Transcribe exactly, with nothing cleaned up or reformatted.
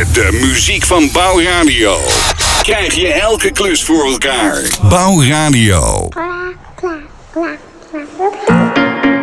Met de muziek van Bouwradio krijg je elke klus voor elkaar. Bouwradio. Clap, clap, clap, clap.